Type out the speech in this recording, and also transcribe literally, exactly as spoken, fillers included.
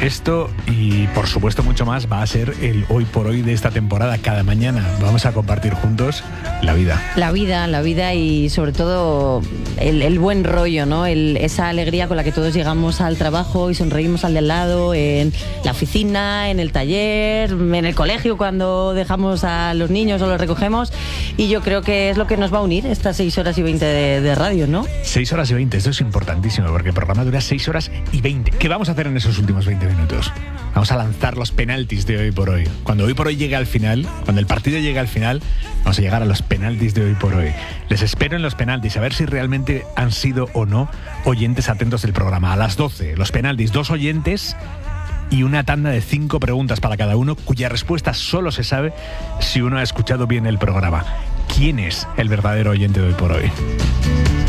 Esto y por supuesto mucho más va a ser el hoy por hoy de esta temporada. Cada mañana vamos a compartir juntos la vida. La vida, la vida y sobre todo el, el buen rollo, ¿no? El, esa alegría con la que todos llegamos al trabajo y sonreímos al de al lado, en la oficina, en el taller, en el colegio cuando dejamos a los niños o los recogemos. Y yo creo que es lo que nos va a unir estas seis horas y veinte de, de radio, ¿no? seis horas y veinte, esto es importantísimo porque el programa dura seis horas y veinte. ¿Qué vamos a hacer en esos últimos veinte minutos? Vamos a lanzar los penaltis de hoy por hoy. Cuando hoy por hoy llegue al final, cuando el partido llegue al final, vamos a llegar a los penaltis de hoy por hoy. Les espero en los penaltis, a ver si realmente han sido o no oyentes atentos del programa. A las doce, los penaltis, dos oyentes y una tanda de cinco preguntas para cada uno, cuya respuesta solo se sabe si uno ha escuchado bien el programa. ¿Quién es el verdadero oyente de hoy por hoy?